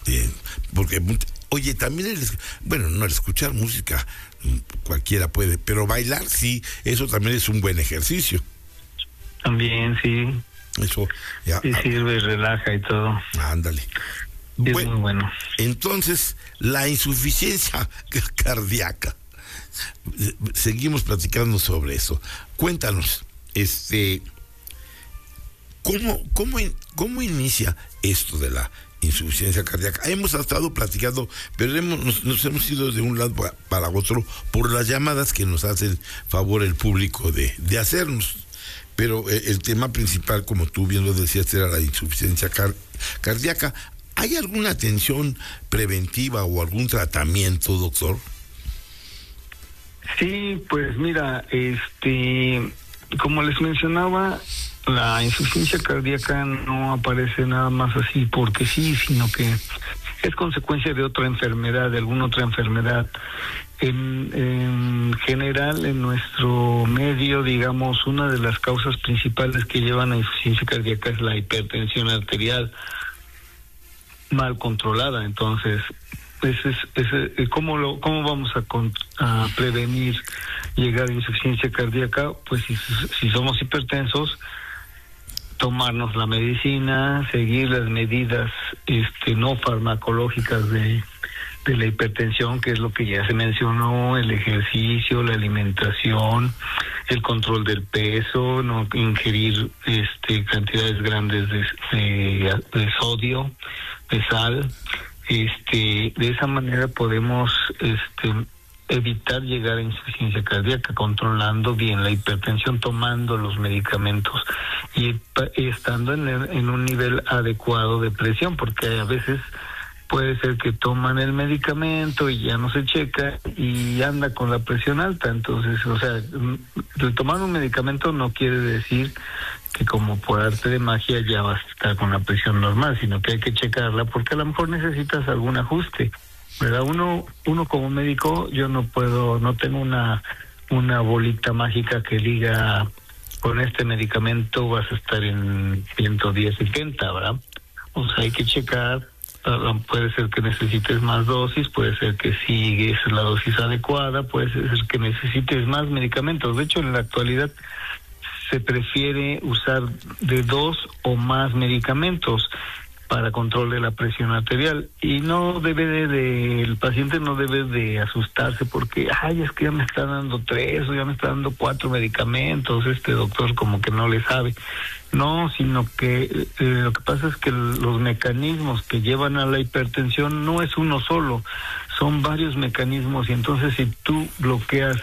Porque, oye, también no, el escuchar música cualquiera puede, pero bailar sí, eso también es un buen ejercicio. También, sí. Eso ya. Sí, sirve, relaja y todo. Ándale. Es muy bueno. Entonces, la insuficiencia cardíaca. Seguimos platicando sobre eso. Cuéntanos, ¿cómo inicia esto de la insuficiencia cardíaca? Hemos estado platicando, pero nos hemos ido de un lado para otro por las llamadas que nos hace el favor el público de hacernos. Pero el tema principal, como tú bien lo decías, era la insuficiencia cardíaca. ¿Hay alguna atención preventiva o algún tratamiento, doctor? Sí, pues mira, como les mencionaba, la insuficiencia cardíaca no aparece nada más así porque sí, sino que es consecuencia de otra enfermedad, de alguna otra enfermedad. En general, en nuestro medio, digamos, una de las causas principales que llevan a insuficiencia cardíaca es la hipertensión arterial mal controlada. Entonces, ¿cómo vamos a prevenir llegar a insuficiencia cardíaca? Pues si somos hipertensos, tomarnos la medicina, seguir las medidas no farmacológicas de la hipertensión, que es lo que ya se mencionó: el ejercicio, la alimentación, el control del peso, no ingerir cantidades grandes de sodio, de sal. De esa manera podemos evitar llegar a insuficiencia cardíaca, controlando bien la hipertensión, tomando los medicamentos y estando en un nivel adecuado de presión, porque a veces puede ser que toman el medicamento y ya no se checa y anda con la presión alta. Entonces, o sea, el tomar un medicamento no quiere decir que como por arte de magia ya vas a estar con la presión normal, sino que hay que checarla porque a lo mejor necesitas algún ajuste, ¿verdad? Uno como médico, yo no tengo una bolita mágica que diga con este medicamento vas a estar en 110, 70, ¿verdad? O sea, hay que checar. Puede ser que necesites más dosis, puede ser que sigues la dosis adecuada, puede ser que necesites más medicamentos. De hecho, en la actualidad se prefiere usar de 2 o más medicamentos para control de la presión arterial, y el paciente no debe de asustarse porque es que ya me está dando 3 o ya me está dando 4 medicamentos, doctor como que no le sabe. No, sino que lo que pasa es que los mecanismos que llevan a la hipertensión no es uno solo, son varios mecanismos, y entonces si tú bloqueas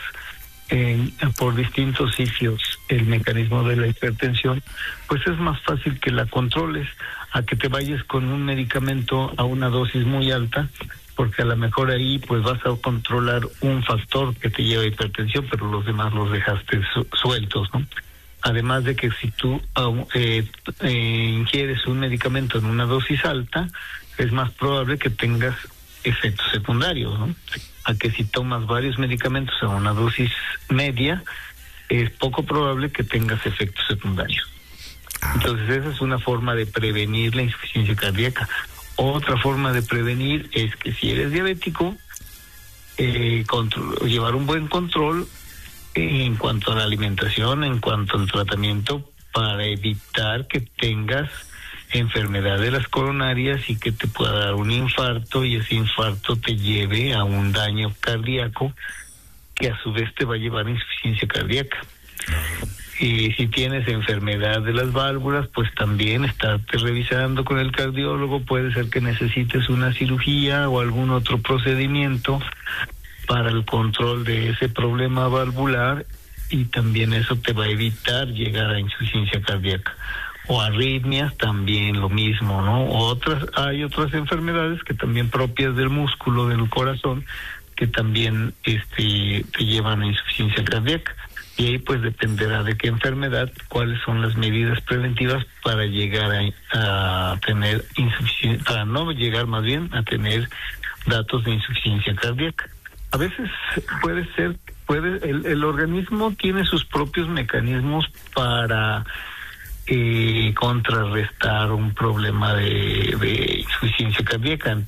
por distintos sitios el mecanismo de la hipertensión, pues es más fácil que la controles a que te vayas con un medicamento a una dosis muy alta, porque a lo mejor ahí pues vas a controlar un factor que te lleva a hipertensión, pero los demás los dejaste sueltos, ¿no? Además de que si tú ingieres un medicamento en una dosis alta, es más probable que tengas efectos secundarios, ¿no? A que si tomas varios medicamentos a una dosis media, es poco probable que tengas efectos secundarios. Entonces esa es una forma de prevenir la insuficiencia cardíaca. Otra forma de prevenir es que si eres diabético, llevar un buen control en cuanto a la alimentación, en cuanto al tratamiento, para evitar que tengas enfermedad de las coronarias y que te pueda dar un infarto, y ese infarto te lleve a un daño cardíaco que a su vez te va a llevar a insuficiencia cardíaca. Y si tienes enfermedad de las válvulas, pues también estarte revisando con el cardiólogo. Puede ser que necesites una cirugía o algún otro procedimiento para el control de ese problema valvular, y también eso te va a evitar llegar a insuficiencia cardíaca. O arritmias, también lo mismo, ¿no? Hay otras enfermedades que también propias del músculo del corazón que también te llevan a insuficiencia cardíaca. Y ahí pues dependerá de qué enfermedad, cuáles son las medidas preventivas para llegar a tener insuficiencia, para no llegar más bien a tener datos de insuficiencia cardíaca. A veces el organismo tiene sus propios mecanismos para contrarrestar un problema de insuficiencia cardíaca.